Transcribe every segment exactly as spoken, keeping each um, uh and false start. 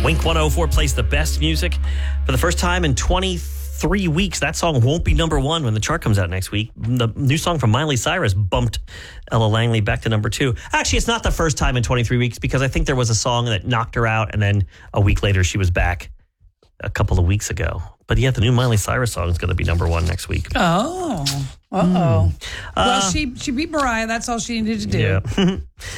Wink one oh four plays the best music for the first time in twenty-three weeks. That song won't be number one when the chart comes out next week. The new song from Miley Cyrus bumped Ella Langley back to number two. Actually, it's not the first time in twenty-three weeks because I think there was a song that knocked her out and then a week later she was back a couple of weeks ago. But yeah, the new Miley Cyrus song is going to be number one next week. Oh, uh-oh. Mm. Well, Uh, she she beat Mariah. That's all she needed to do. Yeah.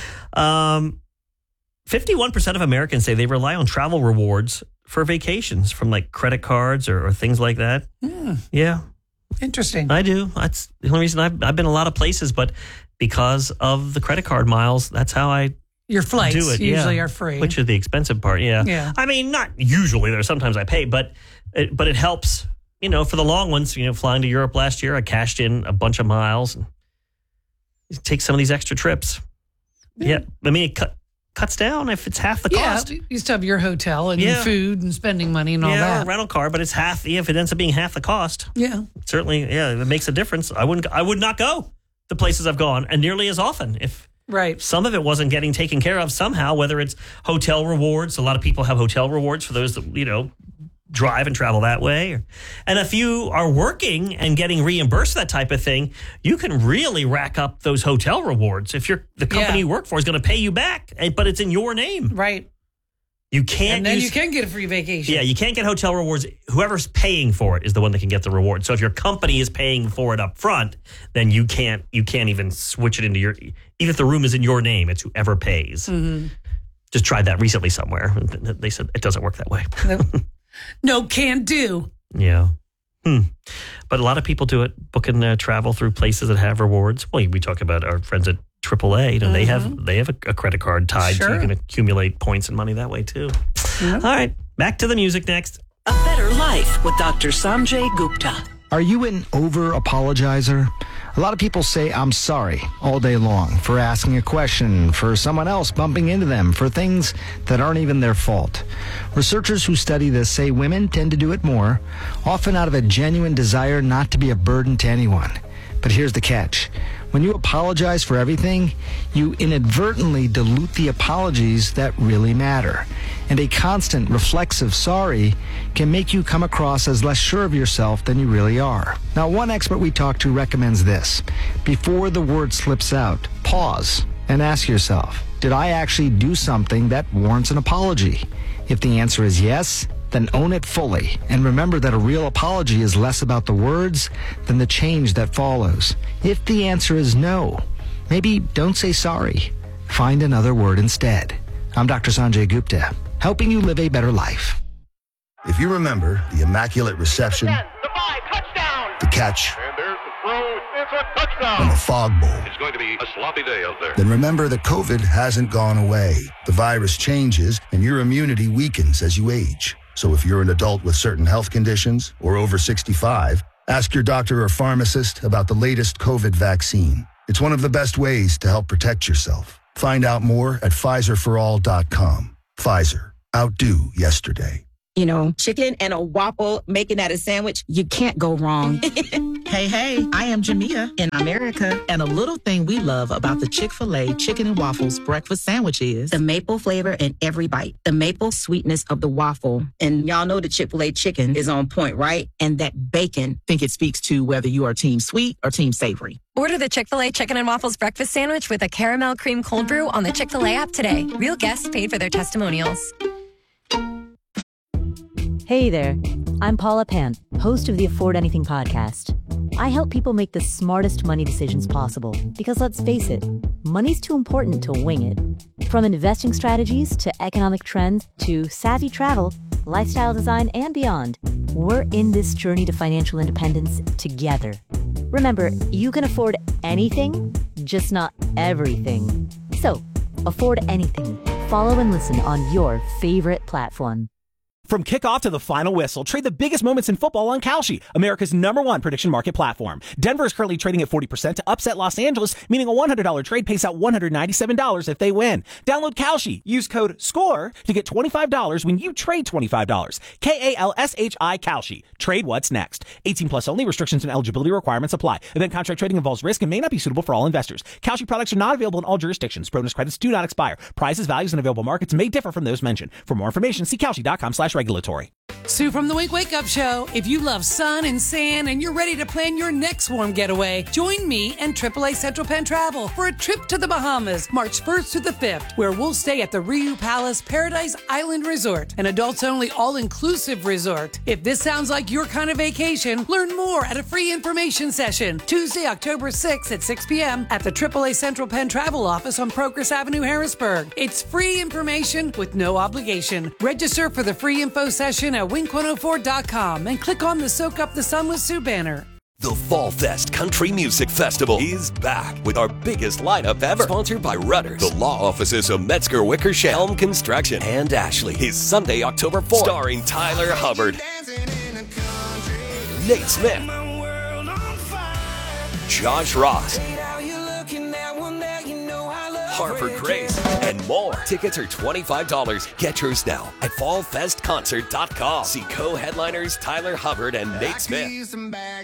um, fifty-one percent of Americans say they rely on travel rewards for vacations from like credit cards or, or things like that. Mm, Yeah, interesting. I do. That's the only reason I've, I've been a lot of places, but because of the credit card miles, that's how I Your flights do it. usually yeah. are free. Which is the expensive part, yeah. Yeah. I mean, not usually. There's sometimes I pay, but it, but it helps, you know, for the long ones. You know, flying to Europe last year, I cashed in a bunch of miles and take some of these extra trips. Yeah. yeah. I mean, it cut, cuts down if it's half the yeah, cost. you still have your hotel and Yeah. food and spending money and all yeah, that. a rental car, but it's half. Yeah, if it ends up being half the cost, Yeah. certainly, yeah, it makes a difference. I wouldn't. I would not go the places I've gone, and nearly as often if. Right. Some of it wasn't getting taken care of somehow, whether it's hotel rewards. A lot of people have hotel rewards for those that, you know, drive and travel that way. And if you are working and getting reimbursed that type of thing, you can really rack up those hotel rewards. If you're the company Yeah. you work for is going to pay you back, but it's in your name. Right. You can't And then use, you can get a free vacation. Yeah, you can't get hotel rewards. Whoever's paying for it is the one that can get the reward. So if your company is paying for it up front, then you can't you can't even switch it into your, even if the room is in your name, it's whoever pays. Mm-hmm. Just tried that recently somewhere. They said it doesn't work that way. No, no can do. Yeah. Hmm. But a lot of people do it, booking uh, travel through places that have rewards. Well, we talk about our friends at triple A. You know, mm-hmm. they have they have a, a credit card tied, sure. so you can accumulate points and money that way too. Yeah. All right, back to the music next. A Better Life with Doctor Sanjay Gupta. Are you an over-apologizer? A lot of people say I'm sorry all day long for asking a question, for someone else bumping into them, for things that aren't even their fault. Researchers who study this say women tend to do it more, often out of a genuine desire not to be a burden to anyone. But here's the catch. When you apologize for everything, you inadvertently dilute the apologies that really matter. And a constant reflexive sorry can make you come across as less sure of yourself than you really are. Now, one expert we talked to recommends this. Before the word slips out, pause and ask yourself, did I actually do something that warrants an apology? If the answer is yes, then own it fully. And remember that a real apology is less about the words than the change that follows. If the answer is no, maybe don't say sorry. Find another word instead. I'm Doctor Sanjay Gupta, helping you live a better life. If you remember the Immaculate Reception, ten, the five, touchdown. the catch, And there's the throw. It's a touchdown. and the Fog Bowl, It's going to be a sloppy day out there. then remember that COVID hasn't gone away. The virus changes, and your immunity weakens as you age. So if you're an adult with certain health conditions or over sixty-five, ask your doctor or pharmacist about the latest COVID vaccine. It's one of the best ways to help protect yourself. Find out more at Pfizer for all dot com. Pfizer. Outdo yesterday. You know, chicken and a waffle, making that a sandwich, you can't go wrong. Hey, hey, I am Jamia in America, and a little thing we love about the Chick-fil-A Chicken and Waffles breakfast sandwich is The maple flavor in every bite, the maple sweetness of the waffle. And y'all know the Chick-fil-A chicken is on point, right? And that bacon. I think it speaks to whether you are team sweet or team savory. Order the Chick-fil-A Chicken and Waffles breakfast sandwich with a caramel cream cold brew on the Chick-fil-A app today. Real guests paid for their testimonials. Hey there, I'm Paula Pant, host of the Afford Anything podcast. I help people make the smartest money decisions possible because let's face it, money's too important to wing it. From investing strategies to economic trends to savvy travel, lifestyle design, and beyond, we're in this journey to financial independence together. Remember, you can afford anything, just not everything. So, afford anything. Follow and listen on your favorite platform. From kickoff to the final whistle, trade the biggest moments in football on Kalshi, America's number one prediction market platform. Denver is currently trading at forty percent to upset Los Angeles, meaning a one hundred dollars trade pays out one hundred ninety-seven dollars if they win. Download Kalshi. Use code SCORE to get twenty-five dollars when you trade twenty-five dollars. K A L S H I Kalshi. Trade what's next. eighteen plus only. Restrictions and eligibility requirements apply. Event contract trading involves risk and may not be suitable for all investors. Kalshi products are not available in all jurisdictions. Bonus credits do not expire. Prices, values, and available markets may differ from those mentioned. For more information, see Kalshi.com slash regulatory. Sue from the Wink Wake Up Show. If you love sun and sand and you're ready to plan your next warm getaway, join me and triple A Central Penn Travel for a trip to the Bahamas, March first to the fifth, where we'll stay at the Riu Palace Paradise Island Resort, an adults-only all-inclusive resort. If this sounds like your kind of vacation, learn more at a free information session Tuesday, October sixth at six p.m. at the triple A Central Penn Travel office on Progress Avenue, Harrisburg. It's free information with no obligation. Register for the free info session at wink one oh four dot com and click on the Soak Up the Sun with Sue banner. The Fall Fest Country Music Festival is back with our biggest lineup ever. Sponsored by Rudders, the law offices of Metzger Wickersham, Helm Construction, and Ashley. Is Sunday, October fourth. Starring Tyler Hubbard, Nate Smith, Josh Ross, Harper Grace, and more. Tickets are twenty-five dollars. Get yours now at fall fest concert dot com. See co-headliners Tyler Hubbard and Nate Smith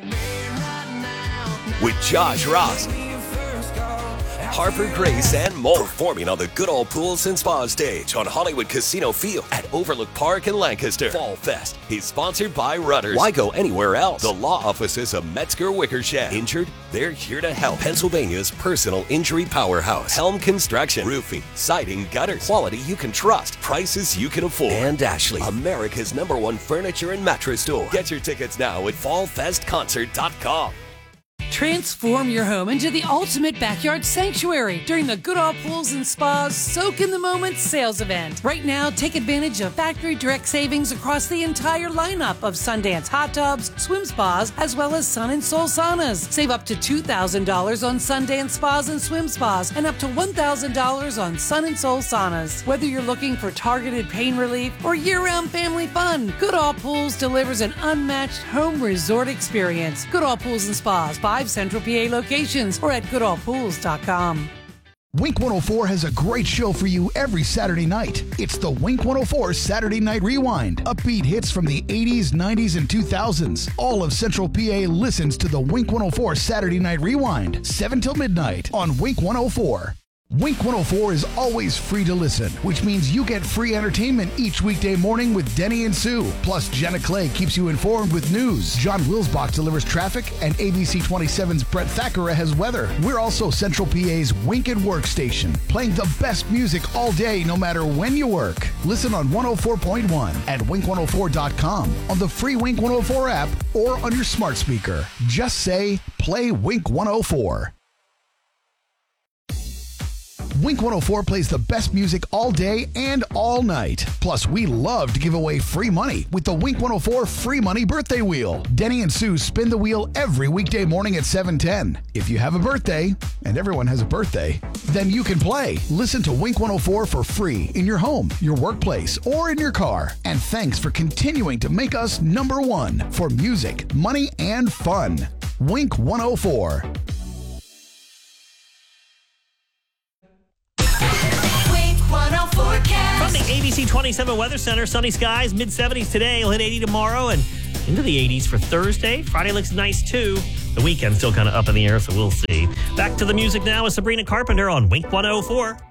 with Josh Ross, Harper Grace, and more. Performing on the Good Old Pools and Spa stage on Hollywood Casino Field at Overlook Park in Lancaster. Fall Fest is sponsored by Rudders. Why go anywhere else? The law offices of Metzger Wickersham. Injured? They're here to help. Pennsylvania's personal injury powerhouse. Helm Construction. Roofing, siding, gutters. Quality you can trust. Prices you can afford. And Ashley, America's number one furniture and mattress store. Get your tickets now at fall fest concert dot com. Transform your home into the ultimate backyard sanctuary during the Good All Pools and Spas Soak in the Moment sales event. Right now, take advantage of factory direct savings across the entire lineup of Sundance hot tubs, swim spas, as well as Sun and Soul saunas. Save up to two thousand dollars on Sundance spas and swim spas and up to one thousand dollars on Sun and Soul saunas. Whether you're looking for targeted pain relief or year-round family fun, Good All Pools delivers an unmatched home resort experience. Good All Pools and Spas, five Central P A locations or at good all pools dot com. Wink one oh four has a great show for you every Saturday night. It's the Wink one oh four Saturday Night Rewind. Upbeat hits from the eighties, nineties, and two thousands. All of Central P A listens to the Wink one oh four Saturday Night Rewind, seven till midnight on Wink one oh four. Wink one oh four is always free to listen, which means you get free entertainment each weekday morning with Denny and Sue. Plus, Jenna Clay keeps you informed with news. John Wilsbach delivers traffic, and A B C twenty-seven's Brett Thackeray has weather. We're also Central P A's Wink and Work station, playing the best music all day, no matter when you work. Listen on one oh four point one at wink one oh four dot com, on the free Wink one oh four app, or on your smart speaker. Just say, play Wink one oh four. Wink one oh four plays the best music all day and all night. Plus, we love to give away free money with the Wink one oh four Free Money Birthday Wheel. Denny and Sue spin the wheel every weekday morning at seven ten. If you have a birthday, and everyone has a birthday, then you can play. Listen to Wink one oh four for free in your home, your workplace, or in your car. And thanks for continuing to make us number one for music, money, and fun. Wink one oh four. From the A B C twenty-seven Weather Center, sunny skies, mid seventies today. It'll hit eighty tomorrow and into the eighties for Thursday. Friday looks nice too. The weekend's still kind of up in the air, so we'll see. Back to the music now with Sabrina Carpenter on Wink one oh four.